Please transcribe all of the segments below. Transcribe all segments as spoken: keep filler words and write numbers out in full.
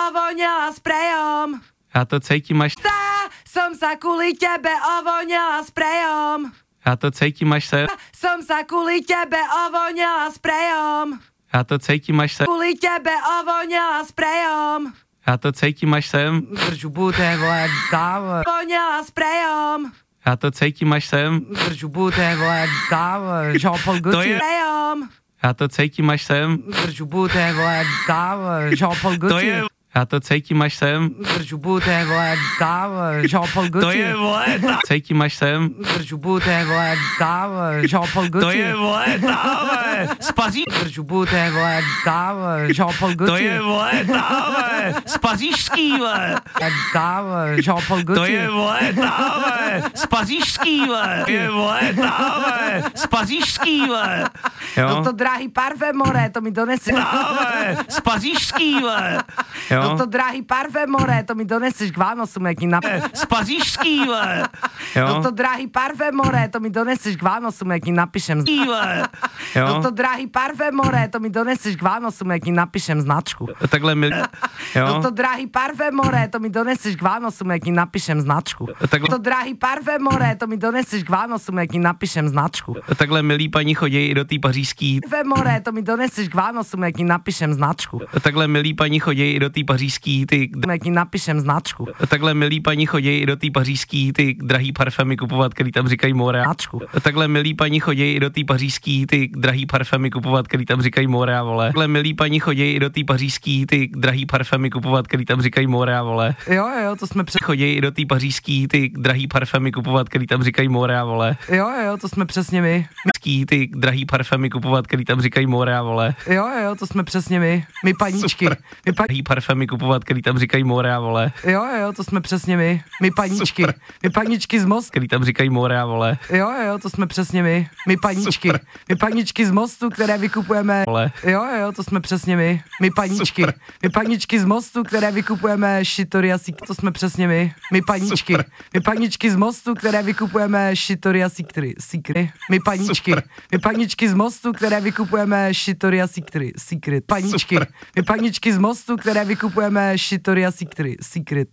ovoňala sprejom. Já to cítím až... Tá som sa kvôli tebe ovoňala sprejom. Já to cítím až sem. Som sa kvôli tebe ovoňala sprejom. Já to cítím až sem. Kvôli tebe ovoňala sprejom. Já to cítím až sem. Držu bude, vole, dáva. Ovoňala sprejom. Já to cítím až sem. Držu bude, vole, dáva. Jean-Paul Gaultier. Sprejom. Já to cítím až sem. Držu bude, vole, dáva. Jean-Paul Gaultier. Já to cítím až sem. Držu bude, vole, dáva. Jean-Paul Gaultier. To je, vole, ta... Cítím až sem. Držu bude, vole, dáva. Jean-Paul Gaultier. To je, vole, dáve. Spaří... Držu bude, vole, dáva. Jean-Paul Gaultier. To je, vole, dáve. Z pařížský, vole. Dáva. Jean-Paul Gaultier. To je, vole, dáve. Z pařížský, vole. To je, vole, dáve. Z pařížský, vole. Jo. No to drahý parfém, more, to mi donese. Dáve. Z pařížský, vole. Jo. No to drahý parfém, more, to mi doneseš k Vánocům, jak ti na... Z pařížský, vole. Jo. No to drahý parfém, more, to mi doneseš k Vánocům, jak ti napíšem. Vole. Jo. No to drahý parfém, more, to mi doneseš k Vánocům, jak ti napíšem značku. Takhle mi... Jo. No to drahý parfém, more, to mi doneseš k Vánocům, jak ti napíšem značku. Takhle... To drahý parfém, more, to mi doneseš k Vánocům, jak ti napíšem značku. Takhle milí paní chodí i do té pařížský. Parfém, more, to mi doneseš k Vánocům, jak ti napíšem značku. Takhle milí paní chodí i do té pařížský, ty... Jak ti napíšem značku. Takhle milí paní chodí i do té pařížský, ty drahý parfémy kupovat, který tam říkají more. Značku. Takhle milí paní chodí i do té pařížský, ty drahý parfémy kupovat, který tam říkají more a vole. Takhle milí paní chodí i do té pařížský, ty drahý parfémy kupovat, který tam říkají more a vole. Jo, jo, to jsme před... Chodí i do té pařížský, ty drahý parfémy kupovat, který tam říkají more a vole. Jo, jo, to jsme přesně my. Ty drahý parfémy kupovat, který tam říkají more a vole. Jo, jo, to jsme přesně my. My paníčky. My pa... Drahý parfémy kupovat, který tam říkají more a vole. Jo, jo, to jsme přesně my. My paníčky. Super. My paníčky z Mostu. Který tam říkají more a vole. Jo, jo, to jsme přesně my. My paníčky. Super. My paníčky z Mostu, které vykupujeme. Vole. Jo, jo, to jsme přesně my. My paníčky. Super. My paníčky z Mostu, které vykupujeme šitory a síkry. To jsme přesně my. My paníčky. Super. My paníčky z Mostu, které vykupujeme šitory a síkry. Síkry. My paníčky. Super. My paníčky z Mostu, které vykupujeme šitory a síkry. Secret. Paníčky. Super. My paníčky z Mostu, které vykupujeme šitory a síkry. Secret.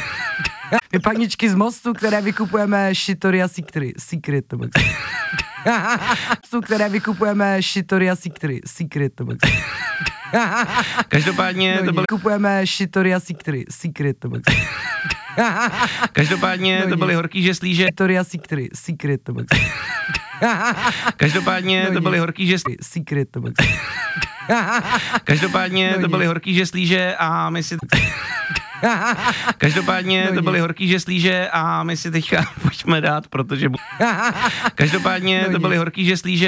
My paníčky z Mostu, které vykupujeme šitory a síkry. Secret. Mostu, které vykupujeme šitory a síkry. Secret. Každopádně to byly... Kupujeme šitory a síkry. Secret. Každopádně to byly horký žeslíže. Šitory a síkry. Secret. Každopádně to byly horký žeslíže. Secret. Každopádně to byly horký žeslíže a my si... Každopádně to byly horký žeslíže a my si teďka pojďme dát, protože... Každopádně to byly horký žeslíže